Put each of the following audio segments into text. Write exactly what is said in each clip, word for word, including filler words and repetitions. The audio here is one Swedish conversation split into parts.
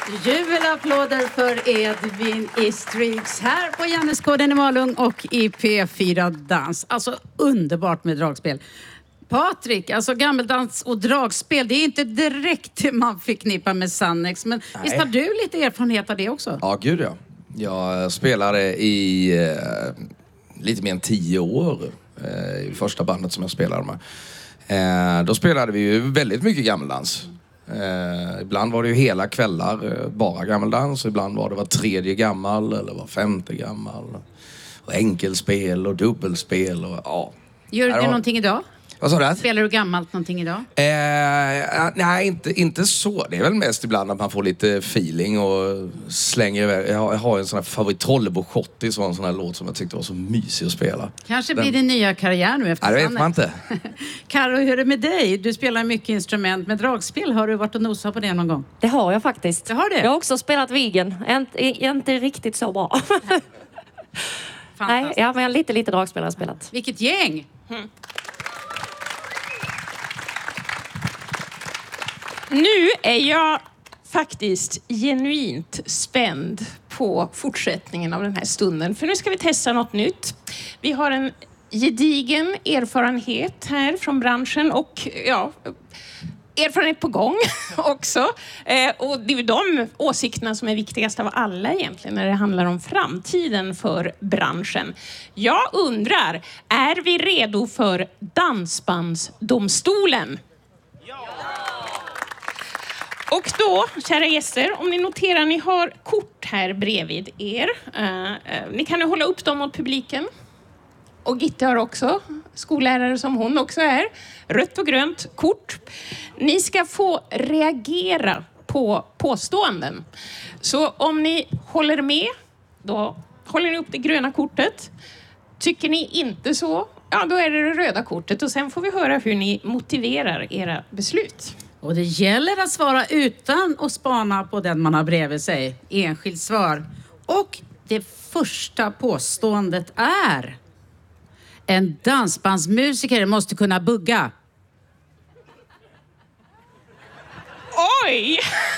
Jubelapplåder för Edvin Istrix här på Janneskoden i Malung och i P fyra Dans. Alltså underbart med dragspel. Patrik, alltså gammeldans och dragspel, det är inte direkt det man förknippar med Sannex. Men Nej. Visst har du lite erfarenhet av det också? Ja, gud ja. Jag spelade i eh, lite mer än tio år eh, i första bandet som jag spelade med. Eh, då spelade vi ju väldigt mycket gammeldans. Eh, ibland var det ju hela kvällar eh, bara gammeldans. Ibland var det var tredje gammal eller var femte gammal. Och enkelspel och dubbelspel och ja. Gör du var... någonting idag? Vad sa du? Spelar du gammalt någonting idag? Eh, nej, inte, inte så. Det är väl mest ibland att man får lite feeling och slänger iväg. Jag har, jag har en sån här favorit Trollebo-Schotti, en sån här låt som jag tyckte var så mysig att spela. Kanske blir det nya karriär nu efter Nej, det vet man inte. Karo, hur är det med dig? Du spelar mycket instrument med dragspel. Har du varit och nosat på det någon gång? Det har jag faktiskt. Det har det? Jag har också spelat Viggen. Inte, inte riktigt så bra. Nej, ja, men lite, lite dragspel har jag spelat. Vilket gäng! Mm. Nu är jag faktiskt genuint spänd på fortsättningen av den här stunden. För nu ska vi testa något nytt. Vi har en gedigen erfarenhet här från branschen och ja, erfarenhet på gång också. Eh, och det är de åsikterna som är viktigast av alla egentligen när det handlar om framtiden för branschen. Jag undrar, är vi redo för Dansbandsdomstolen? Och då, kära gäster, om ni noterar, ni har kort här bredvid er. Uh, uh, ni kan ju hålla upp dem mot publiken. Och Gitte har också, skollärare som hon också är. Rött och grönt kort. Ni ska få reagera på påståenden. Så om ni håller med, då håller ni upp det gröna kortet. Tycker ni inte så, ja då är det det röda kortet. Och sen får vi höra hur ni motiverar era beslut. Och det gäller att svara utan att spana på den man har bredvid sig. Enskilt svar. Och det första påståendet är: en dansbandsmusiker måste kunna bugga. Oj!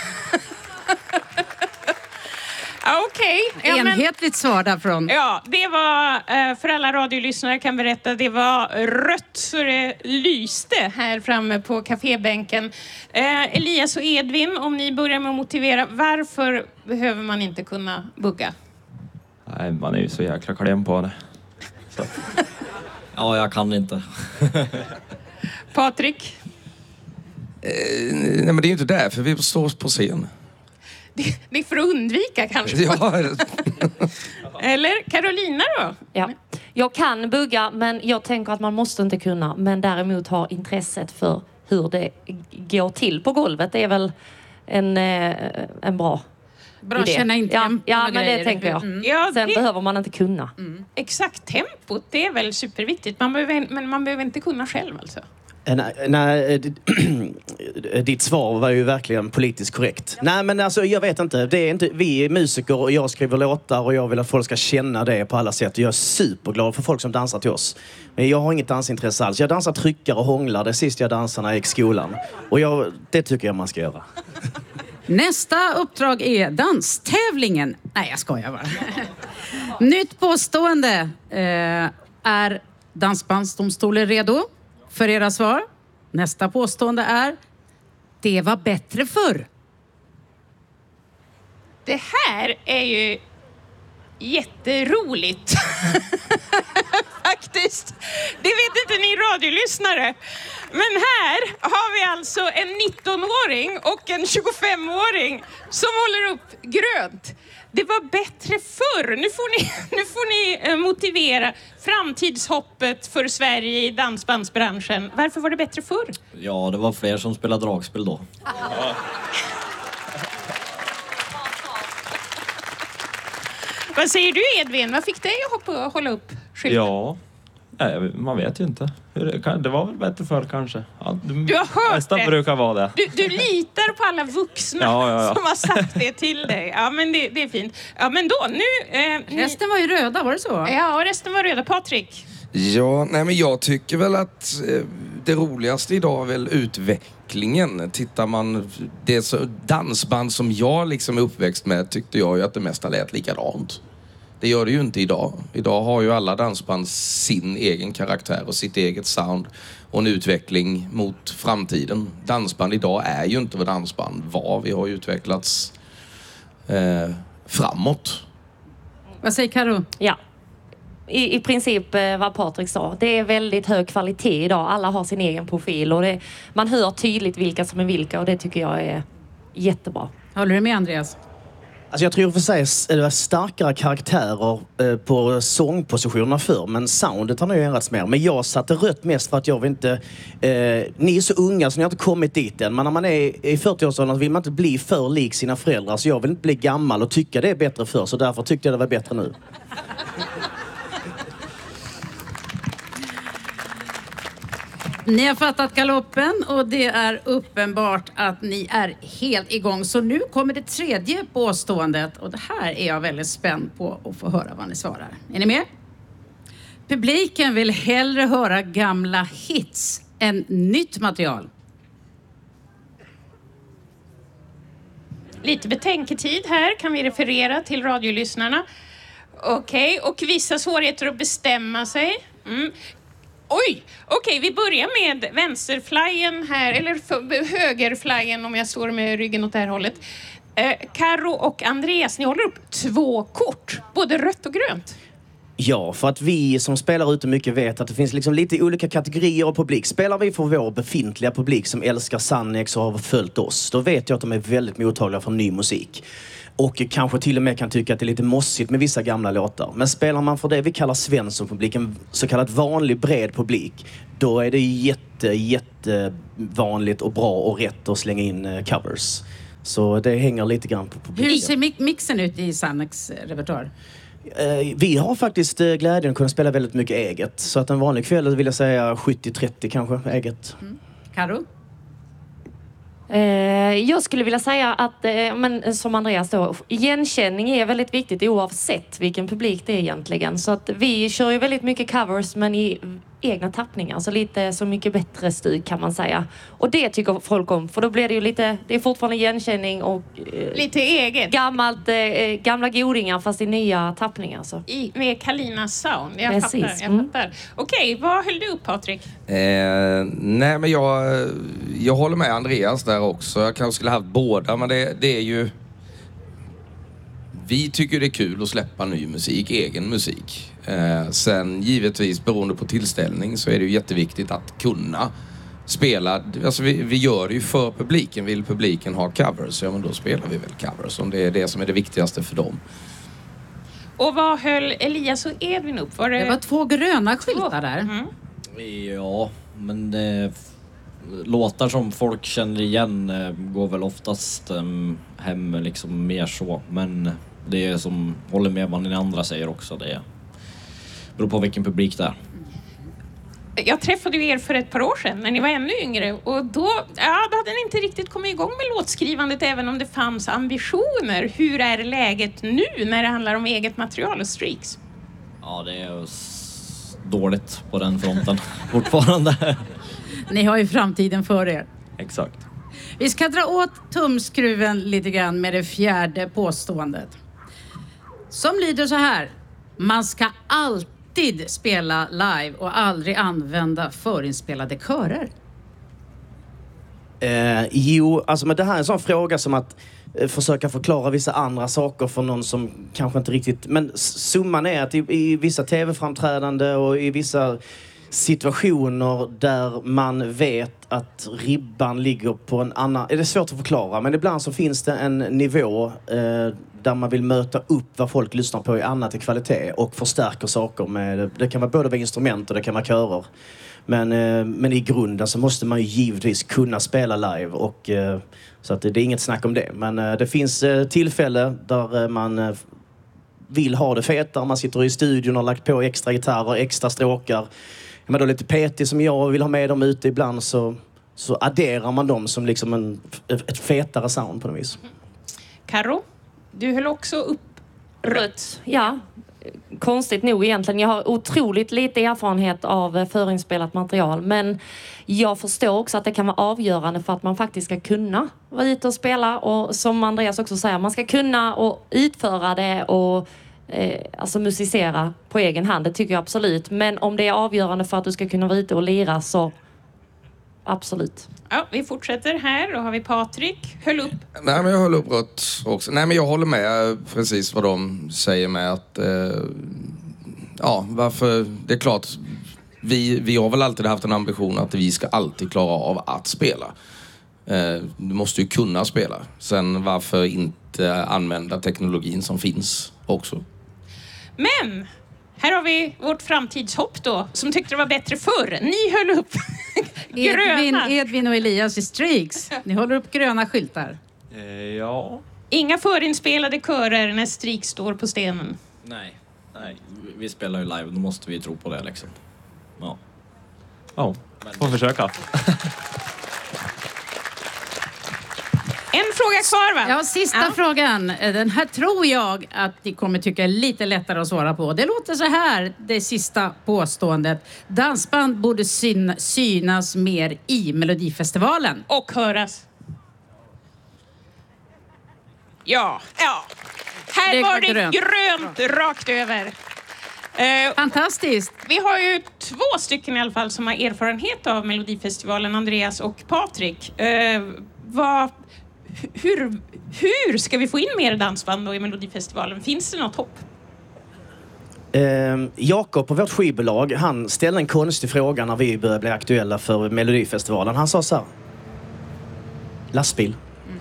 Okej. Okay. Ja, enhetligt svar därifrån. Ja, det var, för alla radiolyssnare kan berätta, det var rött så det lyste här framme på kafébänken. Eh, Elias och Edvin, om ni börjar med att motivera, varför behöver man inte kunna bugga? Nej, man är ju så jäkla kläm på det. Så. Ja, jag kan inte. Patrik? Eh, nej, men det är ju inte därför vi står på scen. Det, det är för att undvika kanske. Ja. Eller Carolina då? Ja. Jag kan bugga, men jag tänker att man måste inte kunna. Men däremot ha intresset för hur det går till på golvet. Det är väl en, en bra Bra idé. Känna in ja, tempo. ja, men det tänker jag. Mm. Ja, Sen det... behöver man inte kunna. Mm. Exakt, tempot, det är väl superviktigt. Man behöver, men man behöver inte kunna själv alltså. Nej, nej, ditt svar var ju verkligen politiskt korrekt. Ja. Nej, men alltså jag vet inte. Det är inte. Vi är musiker och jag skriver låtar och jag vill att folk ska känna det på alla sätt. Jag är superglad för folk som dansar till oss. Men jag har inget dansintresse alls. Jag dansar tryckare och hånglar. Det sist jag dansade när jag gick i skolan. Och jag, det tycker jag man ska göra. Nästa uppdrag är danstävlingen. Nej, jag skojar bara. Nytt påstående. Eh, är Dansbandsdomstolen redo för era svar? Nästa påstående är: det var bättre förr. Det här är ju jätteroligt. Faktiskt. Det vet inte ni radiolyssnare. Men här har vi alltså en nittonåring och en tjugofemåring som håller upp grönt. Det var bättre förr. Nu får ni, nu får ni motivera framtidshoppet för Sverige i dansbandsbranschen. Varför var det bättre förr? Ja, det var fler som spelade dragspel då. Vad säger du, Edvin? Vad fick dig att hoppa och hålla upp skylten? Ja, nej, man vet ju inte. Det var väl bättre förr kanske. Ja, du, du har hört nästan det. Brukar vara det. Du, du litar på alla vuxna ja, ja, ja. som har sagt det till dig. Ja, men det, det är fint. Ja, men då, nu... Eh, resten var ju röda, var det så? Ja, och resten var röda. Patrik? Ja, nej men jag tycker väl att eh, det roligaste idag är väl utvecklingen. Tittar man, det är så, dansband som jag liksom är uppväxt med tyckte jag ju att det mesta lät likadant. Det gör det ju inte idag. Idag har ju alla dansband sin egen karaktär och sitt eget sound och en utveckling mot framtiden. Dansband idag är ju inte vad dansband var. Vi har ju utvecklats eh, framåt. Vad säger Karo? Ja. I, I princip eh, vad Patrik sa. Det är väldigt hög kvalitet idag. Alla har sin egen profil och det, man hör tydligt vilka som är vilka och det tycker jag är jättebra. Håller du med, Andreas? Alltså jag tror för sig att det var starkare karaktärer eh, på sångpositionerna förr, men soundet har nog ändrats mer. Men jag satte rött mest för att jag vill inte... Eh, ni är så unga så ni har inte kommit dit än. Men när man är i fyrtioårsåldern vill man inte bli för lik sina föräldrar. Så jag vill inte bli gammal och tycka det är bättre förr. Så därför tyckte jag det var bättre nu. Ni har fattat galoppen och det är uppenbart att ni är helt igång. Så nu kommer det tredje påståendet och det här är jag väldigt spänd på att få höra vad ni svarar. Är ni med? Publiken vill hellre höra gamla hits än nytt material. Lite betänketid här kan vi referera till radiolyssnarna. Okej, okay. Och vissa svårigheter att bestämma sig. Mm. Oj, okej, okay, vi börjar med vänsterflyen här, eller för, högerflyen om jag står med ryggen åt det här hållet. Eh, Karo och Andreas, ni håller upp två kort, både rött och grönt. Ja, för att vi som spelar ute mycket vet att det finns liksom lite olika kategorier av publik. Spelar vi för vår befintliga publik som älskar Sannex och har följt oss, då vet jag att de är väldigt mottagliga för ny musik. Och kanske till och med kan tycka att det är lite mossigt med vissa gamla låtar. Men spelar man för det vi kallar Svensson-publik, en så kallad vanlig bred publik, då är det jätte, jätte vanligt och bra och rätt att slänga in covers. Så det hänger lite grann på publiken. Hur ser mixen ut i Sannex repertoar? Vi har faktiskt glädjen att kunna spela väldigt mycket eget. Så att en vanlig kväll vill jag säga sjuttio trettio kanske eget. Mm. Karo? Eh, jag skulle vilja säga att, eh, men, som Andreas då, igenkänning är väldigt viktigt oavsett vilken publik det är egentligen. Så att vi kör ju väldigt mycket covers men i egna tappningar. Så lite så mycket bättre stuk kan man säga. Och det tycker folk om. För då blir det ju lite, det är fortfarande igenkänning och... Eh, lite eget. Gammalt, eh, gamla godingar fast i nya tappningar. Så. I, med Kalinas sound. Jag Precis. fattar. Jag Mm. fattar. Okej, vad höll du upp, Patrik? Eh, nej men jag, jag håller med Andreas där också. Jag kanske skulle haft båda, men det, det är ju... Vi tycker det är kul att släppa ny musik, egen musik. Eh, sen givetvis beroende på tillställning så är det ju jätteviktigt att kunna spela. Alltså vi, vi gör det ju för publiken. Vill publiken ha covers, ja men då spelar vi väl covers om det är det som är det viktigaste för dem. Och vad höll Elias och Edvin upp? Var det... det var två gröna skyltar där. Mm. Ja, men det, låtar som folk känner igen eh, går väl oftast eh, hem liksom mer så. Men det är som håller med vad ni andra säger också. Det beror på vilken publik det är. Jag träffade ju er för ett par år sedan när ni var ännu yngre och då, ja, då hade ni inte riktigt kommit igång med låtskrivandet även om det fanns ambitioner. Hur är läget nu när det handlar om eget material och streaks? Ja, det är s- dåligt på den fronten fortfarande. Ni har ju framtiden för er. Exakt. Vi ska dra åt tumskruven lite grann med det fjärde påståendet. Som lyder så här. Man ska alltid spela live och aldrig använda förinspelade körer. Eh, jo, alltså men det här är en sån fråga som att eh, försöka förklara vissa andra saker för någon som kanske inte riktigt... Men summan är att i, i vissa tv-framträdande och i vissa situationer där man vet att ribban ligger på en annan... Det är svårt att förklara, men ibland så finns det en nivå eh, där man vill möta upp vad folk lyssnar på i annat i kvalitet och förstärker saker med... Det kan vara både med instrument och det kan vara körer. Men, eh, men i grunden så måste man ju givetvis kunna spela live och eh, så att det, det är inget snack om det. Men eh, det finns eh, tillfälle där eh, man eh, vill ha det fetare. Man sitter i studion och har lagt på extra gitarrer, extra stråkar. Men då lite petig som jag vill ha med dem ute ibland så, så adderar man dem som liksom en, ett fetare sound på något vis. Karo, du höll också upp Rött. Ja. konstigt nog egentligen. Jag har otroligt lite erfarenhet av förinspelat material, men jag förstår också att det kan vara avgörande för att man faktiskt ska kunna vara ute och spela, och som Andreas också säger, man ska kunna och utföra det och eh, alltså musicera på egen hand, det tycker jag absolut. Men om det är avgörande för att du ska kunna vara ute och lira, så absolut. Ja, vi fortsätter här. Då har vi Patrik. Höll upp. Nej, men jag håller upp rött också. Nej, men jag håller med precis vad de säger med att eh, ja, varför, det är klart, vi, vi har väl alltid haft en ambition att vi ska alltid klara av att spela. Eh, du måste ju kunna spela. Sen varför inte använda teknologin som finns också. Men här har vi vårt framtidshopp då, som tyckte det var bättre förr. Ni höll upp Edvin, gröna. Edvin och Elias i Streaks. Ni håller upp gröna skyltar. Eh, ja. Inga förinspelade körer när Strik står på stenen. Nej. Nej, vi- vi spelar ju live, då måste vi tro på det liksom. Ja. Ja, får försöka. En fråga kvar, va? Ja, sista Ja. frågan. Den här tror jag att ni kommer tycka är lite lättare att svara på. Det låter så här, det sista påståendet. Dansband borde syn- synas mer i Melodifestivalen. Och höras. Ja, ja. Här Det var var det grönt. grönt, rakt över. Eh, Fantastiskt. vi har ju två stycken i alla fall som har erfarenhet av Melodifestivalen, Andreas och Patrik. Eh, vad, hur, hur ska vi få in mer dansband då i Melodifestivalen? Finns det något hopp? Eh, Jakob på vårt skivbolag, han ställde en konstig fråga när vi började bli aktuella för Melodifestivalen. Han sa så här: lastbil.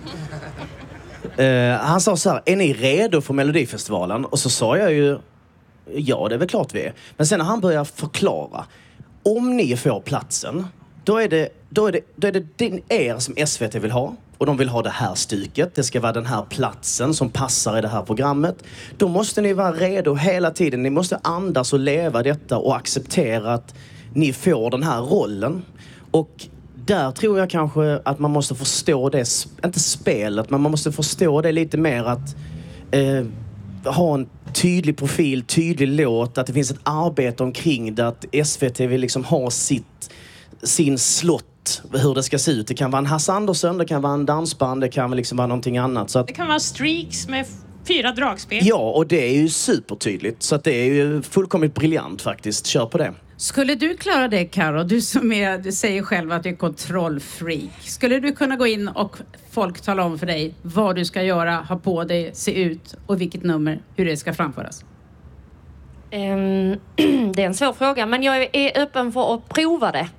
Eh, han sa så här: är ni redo för Melodifestivalen? Och så sa jag ju, ja, det är väl klart vi är. Men sen när han började förklara, om ni får platsen, då är det, då är det, då är det din, er som S V T vill ha. Och de vill ha det här stycket. Det ska vara den här platsen som passar i det här programmet. Då måste ni vara redo hela tiden. Ni måste andas och leva detta och acceptera att ni får den här rollen. Och där tror jag kanske att man måste förstå det, inte spelet, men man måste förstå det lite mer att eh, ha en tydlig profil, tydlig låt, att det finns ett arbete omkring det, att S V T vill liksom ha sitt, sin slott, hur det ska se ut. Det kan vara en Hasse Andersson, det kan vara en dansband, det kan väl liksom vara någonting annat. Så att, Det kan vara Streaks med f- fyra dragspel. ja, och det är ju supertydligt. Så att det är ju fullkomligt briljant faktiskt. Kör på det. Skulle du klara det, Karo? Du som är, du säger själv att du är kontrollfreak. Skulle du kunna gå in och folk tala om för dig vad du ska göra, ha på dig, se ut och vilket nummer, hur det ska framföras? Ehm, det är en svår fråga, men jag är öppen för att prova det.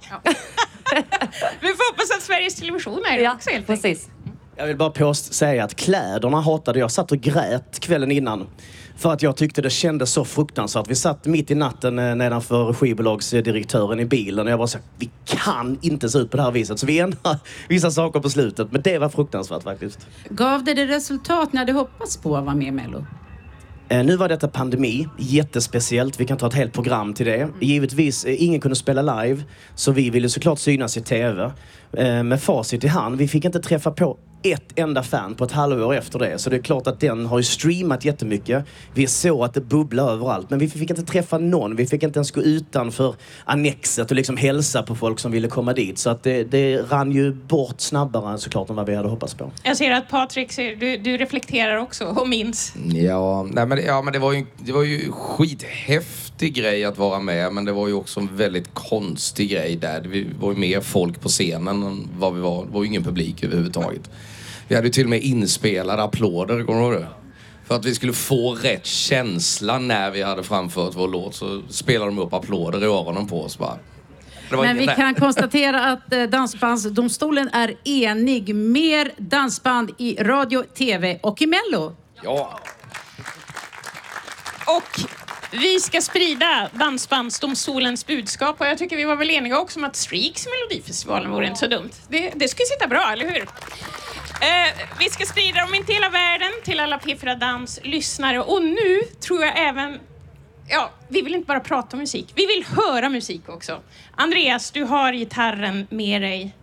Vi får hoppas att Sveriges Television är det Ja, också helt enkelt. precis. Jag vill bara påst- säga att kläderna hatade jag. satt och grät kvällen innan. För att jag tyckte det kändes så fruktansvärt. Vi satt mitt i natten eh, nedanför skivbolagsdirektören i bilen. Och jag bara sa, vi kan inte se ut på det här viset. Så vi ändrade vissa saker på slutet. Men det var fruktansvärt faktiskt. Gav det det resultat ni hade hoppats på att vara med i Mello? Eh, nu var detta pandemi, jättespeciellt. Vi kan ta ett helt program till det. Givetvis, eh, ingen kunde spela live. Så vi ville såklart synas i tv. Eh, med facit i hand, vi fick inte träffa på ett enda fan på ett halvår efter det. Så det är klart att den har ju streamat jättemycket. Vi såg att det bubblade överallt. Men vi fick inte träffa någon. Vi fick inte ens gå utanför annexet och liksom hälsa på folk som ville komma dit. Så att det, det rann ju bort snabbare såklart än vad vi hade hoppats på. Jag ser att Patrik, ser, du, du reflekterar också och minns. Ja, nej, men, ja, men det var ju, det var ju skithäftig grej att vara med, men det var ju också en väldigt konstig grej där. Det var ju mer folk på scenen än vad vi var. Det var ju ingen publik överhuvudtaget. Vi hade ju till och med inspelade applåder, kommer du ihåg det? För att vi skulle få rätt känsla när vi hade framfört vår låt, så spelade de upp applåder i öronen på oss bara. Det var Men vi inget- kan konstatera att eh, Dansbandsdomstolen är enig. Mer dansband i radio, tv och i Mello. Ja. Och vi ska sprida Dansbandsdomstolens budskap. Och jag tycker vi var väl eniga också om att Streaks i Melodifestivalen vore inte så dumt. Det, det skulle sitta bra, eller hur? Eh, vi ska sprida dem in till hela världen, till alla P fyra Dans lyssnare. Och nu tror jag även... Ja, vi vill inte bara prata om musik. Vi vill höra musik också. Andreas, du har gitarren med dig